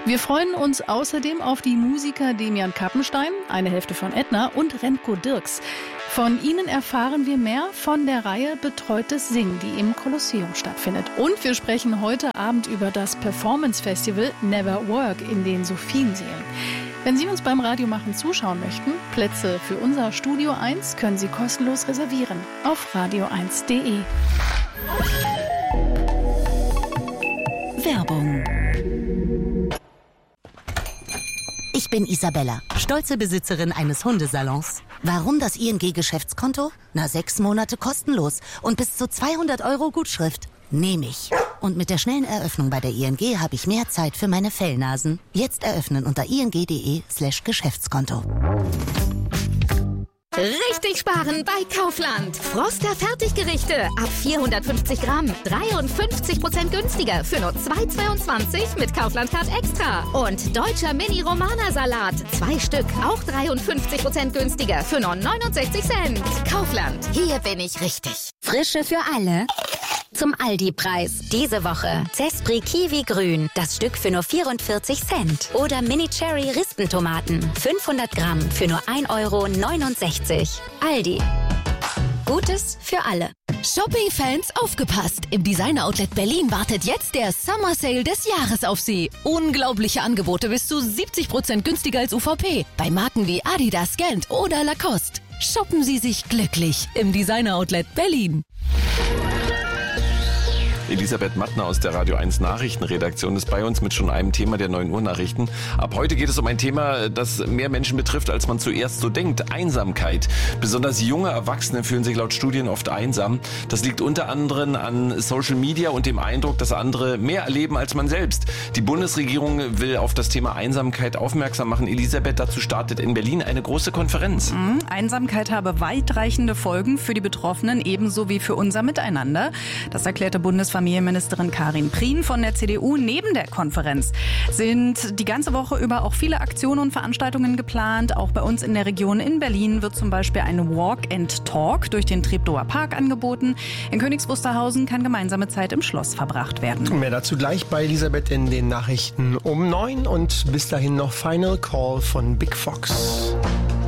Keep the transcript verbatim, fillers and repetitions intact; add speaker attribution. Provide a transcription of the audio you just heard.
Speaker 1: Wir freuen uns außerdem auf die Musiker Demian Kappenstein, eine Hälfte von Edna, und Remco Dirks. Von ihnen erfahren wir mehr von der Reihe Betreutes Singen, die im Kolosseum stattfindet. Und wir sprechen heute Abend über das Performance-Festival Never Work in den Sophiensälen. Wenn Sie uns beim Radiomachen zuschauen möchten, Plätze für unser Studio eins können Sie kostenlos reservieren auf radio eins punkt de.
Speaker 2: Werbung. Ich bin Isabella, stolze Besitzerin eines Hundesalons. Warum das I N G-Geschäftskonto? Na, sechs Monate kostenlos und bis zu zweihundert Euro Gutschrift. Nehme ich. Und mit der schnellen Eröffnung bei der I N G habe ich mehr Zeit für meine Fellnasen. Jetzt eröffnen unter ing.de slash Geschäftskonto.
Speaker 3: Richtig sparen bei Kaufland. Froster Fertiggerichte ab vierhundertfünfzig Gramm. dreiundfünfzig Prozent günstiger für nur zwei Euro zweiundzwanzig mit Kaufland Card Extra. Und deutscher Mini-Romana-Salat. Zwei Stück, auch dreiundfünfzig Prozent günstiger für nur neunundsechzig Cent. Kaufland, hier bin ich richtig.
Speaker 4: Frische für alle. Zum Aldi-Preis. Diese Woche Zespri Kiwi Grün, das Stück für nur vierundvierzig Cent. Oder Mini Cherry Rispentomaten, fünfhundert Gramm für nur ein Euro neunundsechzig. Aldi. Gutes für alle.
Speaker 5: Shopping-Fans, aufgepasst! Im Designer-Outlet Berlin wartet jetzt der Summer Sale des Jahres auf Sie. Unglaubliche Angebote bis zu siebzig Prozent günstiger als U V P. Bei Marken wie Adidas, Gant oder Lacoste. Shoppen Sie sich glücklich im Designer-Outlet Berlin.
Speaker 6: Elisabeth Mattner aus der Radio eins Nachrichtenredaktion ist bei uns mit schon einem Thema der neun Uhr Nachrichten. Ab heute geht es um ein Thema, das mehr Menschen betrifft, als man zuerst so denkt. Einsamkeit. Besonders junge Erwachsene fühlen sich laut Studien oft einsam. Das liegt unter anderem an Social Media und dem Eindruck, dass andere mehr erleben als man selbst. Die Bundesregierung will auf das Thema Einsamkeit aufmerksam machen. Elisabeth, dazu startet in Berlin eine große Konferenz.
Speaker 7: Mhm. Einsamkeit habe weitreichende Folgen für die Betroffenen, ebenso wie für unser Miteinander. Das erklärte Bundesverwaltung Familienministerin Karin Prien von der C D U. Neben der Konferenz sind die ganze Woche über auch viele Aktionen und Veranstaltungen geplant. Auch bei uns in der Region in Berlin wird zum Beispiel ein Walk and Talk durch den Treptower Park angeboten. In Königs Wusterhausen kann gemeinsame Zeit im Schloss verbracht werden.
Speaker 8: Mehr dazu gleich bei Elisabeth in den Nachrichten um neun und bis dahin noch Final Call von Big Fox.